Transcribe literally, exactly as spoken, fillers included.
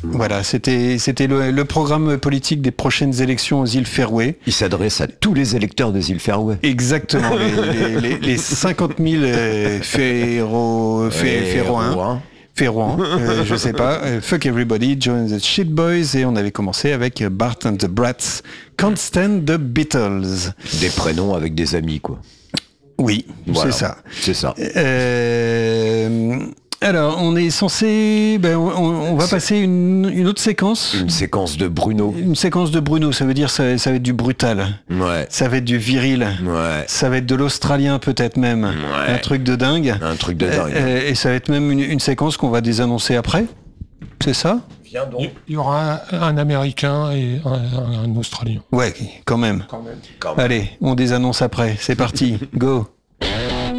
Voilà, c'était, c'était le, le programme politique des prochaines élections aux îles Féroé. Il s'adresse à tous les électeurs des îles Féroé. Exactement, les, les, les, les cinquante mille euh, Féro, Fé, Féroins. Féroin, euh, je sais pas, euh, Fuck Everybody, Join the Shit Boys, et on avait commencé avec Bart and the Brats, Can't Stand the Beatles. Des prénoms avec des amis, quoi. Oui, voilà, c'est ça. C'est ça. Euh, alors, on est censé... Ben, on, on va c'est passer une, une autre séquence. Une séquence de Bruno. Une séquence de Bruno, ça veut dire ça, ça va être du brutal. Ouais. Ça va être du viril. Ouais. Ça va être de l'australien peut-être même. Ouais. Un truc de dingue. Un truc de dingue. Et, et ça va être même une, une séquence qu'on va désannoncer après. C'est ça ? Viens donc. Il y aura un, un Américain et un, un, un Australien. Ouais, quand même. Quand même. Quand même. Allez, on désannonce après. C'est parti. Go.